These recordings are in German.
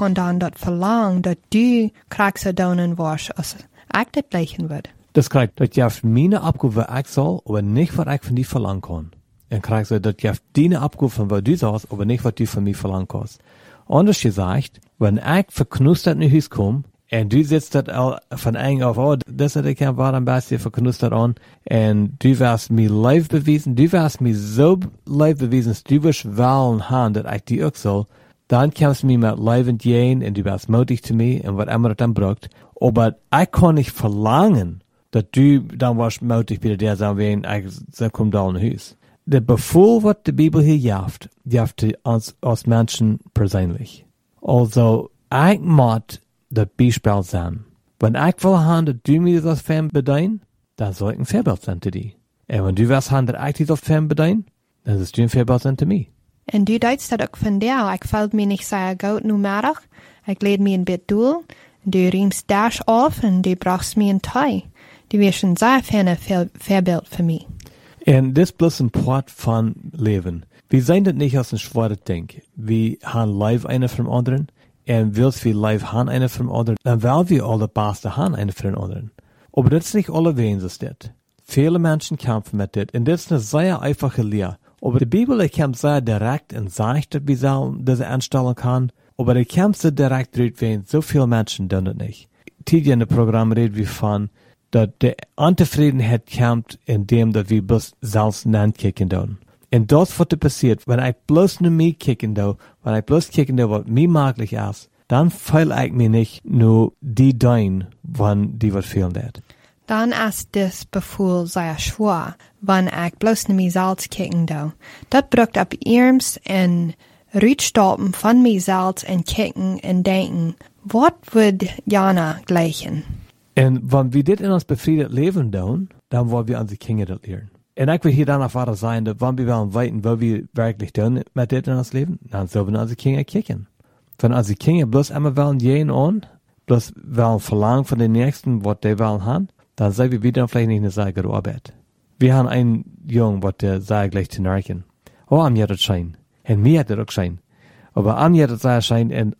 kon dan dat verlangen dat du krijgt donen was als ik dat gleichen wird. Das krijgt dat je meine Abgabe, wat ik zal, aber nicht, wat ik van die verlangen kan. En krijgt ze dat je die Abgabe van wat du sagst, aber nicht, wat du van mij verlangen kannst. Anders gezegd, wenn ik verknustert naar huis kom, en du sitzt dat al van eng af, oh, das hat ik war een beetje verknustert aan, en du wirst mir live beweisen, du wirst mir so live beweisen, du wirst wollen haben, dat ik die ook zal, dann kommst du mir mit leibend gehen, en du wirst mutig zu mir, en wat immer das dann braucht. Aber ich kann nicht verlangen, dass du dann warst mutig bei der sagen, wenn ich komm da in Haus. Der Befehl, was die Bibel hier jaft uns als Menschen persönlich. Also, ich muss das Beispiel sein. Wenn ich will haben, dass du mir das Fan bedienen, dann soll ich ein Vorbild sein zu dir. Und wenn du willst haben, dass ich das Fan bedienen, dann sollst du ein Vorbild sein zu mir. En du deitst dat ook van jou. Ik valt me niet zeer goed nu middag. Ik leed me een bed door. Du riemst dash auf en du brauchst mir ein Tee. Du wirst ein sehr feines Vorbild für mich. Und das ist bloß ein Part von Leben. Wir sehen das nicht als ein schweres Ding. Wir haben live einer vom anderen. Und willst wir live haben einer vom anderen, dann wollen wir alle Beste haben einer von den anderen. Aber das ist nicht alle wen es das. Viele Menschen kämpfen mit das. Und das ist eine sehr einfache Lehre. Aber die Bibel kämpft sehr direkt und sagt, dass wir diese anstellen kann. Aber die kämpft so direkt durch, wenn so viele Menschen tun das nicht. Tidigere in dem Programm reden wir von, dass die Unzufriedenheit kämpft, indem wir bloß selbst nachkicken tun. Und das, was passiert, wenn ich bloß nur mich kicken tue, wenn ich bloß kicken tue, was mir möglich ist, dann fehl ich mir nicht nur die dein, wann die was fehlen wird. Dann ist das Befehl sehr schwer, wenn ich bloß nur mich selbst kicken tue. Das braucht ab Irms und Rückstoppen von mir selbst und kicken und denken, was wird Jana gleichen? Und wenn wir das in uns befriedet Leben tun, dann wollen wir unsere Kinder das lernen. Und ich will hier dann auch weiter sein, dass wenn wir wollen weiten, was wir wirklich tun mit das in uns Leben, dann sollen wir unsere Kinder kicken. Wenn unsere Kinder bloß immer wollen gehen und bloß wollen verlangen von den Nächsten, was die wollen haben, dann sagen wir wieder vielleicht nicht eine sehr gute Arbeit. Wir haben einen Jungen, der sagt gleich zu narken, oh, am ja das Schein. Und mir hat das auch Schein. Aber am ja das sehr Schein, und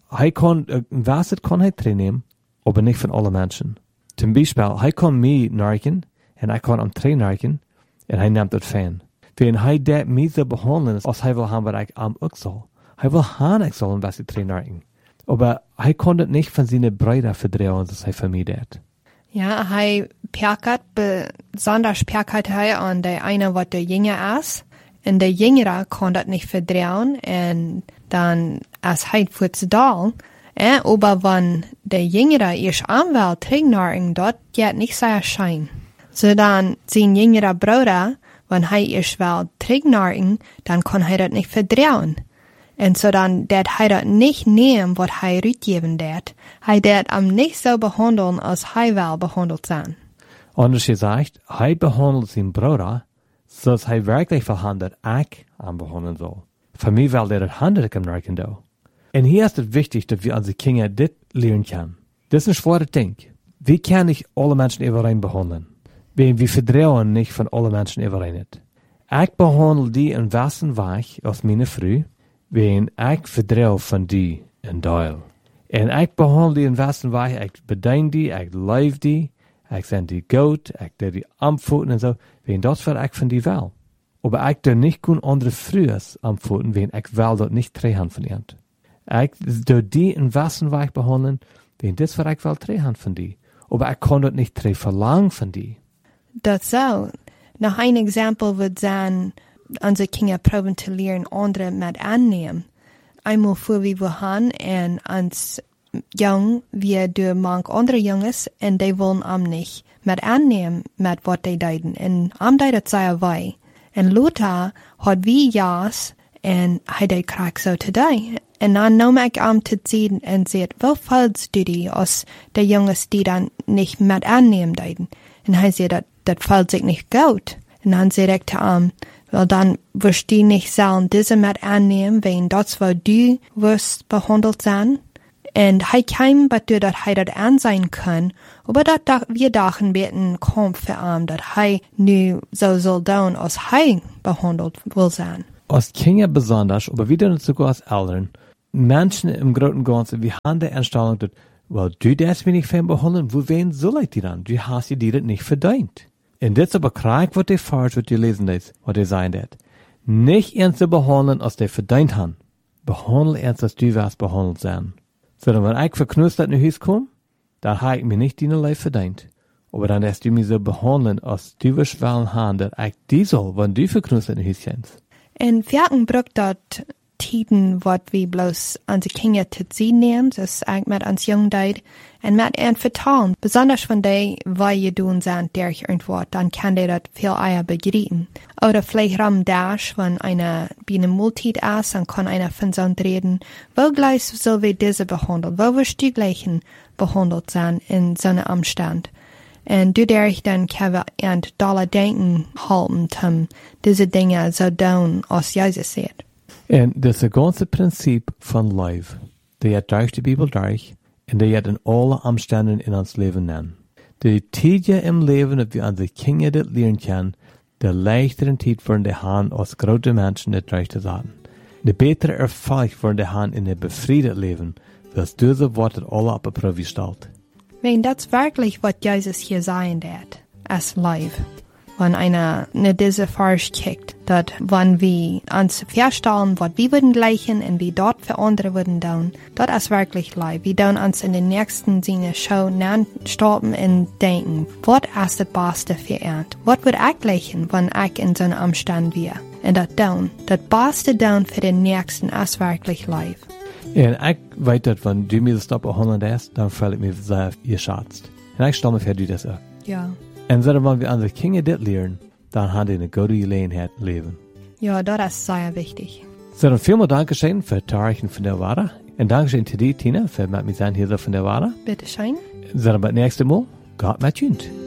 was kann er trainieren, aber nicht von allen Menschen. Zum Beispiel, er kann mich narken, und ich kann am Train narken, und er nimmt das Fan. Wenn er das mich so behandeln, als er will haben, was ich am auch soll. Er will haben, ich soll ein bisschen Train narken. Aber er kann das nicht von seinen Brüdern verdrehen, dass er für mich das. Ja, hij perkert besonders perkert hij an der eine, was der Jünger ist. Und der Jüngere kann das nicht verdrehen. Und dann ist hij für zu doll. Aber wenn der Jüngere erst anwählt, trinken dort, geht nicht sehr schein. So dann sein jüngerer Bruder, wenn hij erst will trinken, dann kann hij das nicht verdrehen. Und so dann, dat hij dat nicht nehmen, was hij rückgeben dat. Hij dat am nicht so behandeln, als hij wel behandelt zijn. Anders gesagt, hij behandelt zijn Bruder, zoals hij wirklich verhandelt, ich am behandeln soll. Für mich will der das handelt, ich am narken do. Und hier ist es wichtig, dass wir unsere Kinder das lernen können. Das ist ein schweres Ding. Wir können nicht alle Menschen überein behandeln. Wir verdrehen nicht von allen Menschen überein. Ich behandle die in wassen Weich aus meiner Früh, wenn ich verdrehe von die in Deil. Und ich behandle die in wassen Weich, ich bediene die, ich leif die, ich sende die gut, ich der die Ampfoten und so, wenn das wird ich von die will. Aber ich der nicht kun andere Frühes Ampfoten, wenn ich will dort nicht trehen von ihnen. Ich der die in wassen Weich behandeln, wenn das wird ich will trehen von die. Aber ich kann dort nicht trehen verlangen von die. Das so. Noch ein Exempel wird sein, unsere Kinder proben zu lernen, andere mit annehmen. Einmal vor wir haben und uns jung, wir durch manch andere Jungs, und die wollen am nicht mit annehmen, mit was die deuten. Und am deitet sehr wei. Und Luther hat wie Jas, und hij deed krijg so today. Und dann nahm ich am zu ziehen und sagt, wo fällst du die aus der Jungs, die dann nicht mit annehmen deuten? Und hij sagt, das fällt sich nicht gut. Und dann sagt ich zu ihm, weil dann wirst du nicht sagen, diese mit annehmen, wenn das, wo du wirst behandelt sein. Und hij kam, dass du das hij das ansehen kann, aber wir dachten, wir einen Kampf für ihn, dass hij nu so soll tun, als hij behandelt will sein. Als Kinder besonders, aber wieder sogar als Eltern, Menschen im Großen und Ganzen, wir haben die Einstellung, dass, well, du darfst mich nicht fein behandeln, wo wen soll ich dir dann? Du hast dir das nicht verdient. Und das aber krieg, was die falsch, was die lesen das, was die sagen das. Nicht ernst zu behandeln, als die verdient haben. Behandel ernst, als du wirst behandelt sein. Sondern wenn ich verknustert in Haus komme, dann habe ich mir nicht deine Leib verdient. Aber dann lässt du mich so behandeln, als du wirst wollen haben, dass ich die soll, wenn du verknustert in Haus kommst. En wir braucht dort Tiden, wat we bloß unsere Kinder zu sehen nehmen, das eigentlich mit uns jung deid, und mit ihnen vertrauen. Besonders wenn die, weil je doen sind, durch irgendwo, dann kann die das viel eher begreifen. Oder vielleicht ram dash, wenn einer bei einem Multit ist, dann kann einer von so reden, wo gleich soll wir diese behandeln, wo wirst du gleichen behandelt sein in so einem Umstand. Und dadurch dann können wir an dolle Denken halten, diese Dinge so tun, als Jesus sagt. Und das ist das ganze Prinzip von Life. Die hat durch die Bibel durch und die hat in alle Umständen in uns Leben nennen. Die Zeit im Leben, dass wir unsere Kinder das lernen können, der leichteren Zeit werden die Hand als große Menschen das durch zu sagen. Die bessere Erfolg werden die Hand in der befriedet Leben, was diese Worte alle auf die Probe stellt. Wenn das wirklich, was Jesus hier sagen wird, als Life. Wenn einer ne diese falsch kickt, dass wenn wir uns feststellen, was wir würden gleichen und wie dort für andere würden tun, das ist wirklich leid. Wir tun uns in den nächsten Sinne schauen, stoppen und denken, was ist das Beste für ihn? Was würde ich gleichen, wenn ich in so einem Umstand wäre? Und das Beste tun für den Nächsten ist wirklich leid. En ik weet dat, wenn du mir das da behandelt hast, dann fällt mir sehr geschätzt. Und ich stelle mir vor, du das auch. Ja. Und so, wenn wir unsere Kinder das lernen, dann haben die eine gute Gelegenheit im Leben. Ja, das ist sehr wichtig. So, dann vielen Dankeschön für Tarichen von der Wara. Und Dankeschön zu dir, Tina, für mit mir sein hier so von der Wara. Bitte schön. So, dann beim nächsten Mal, Gott mit uns.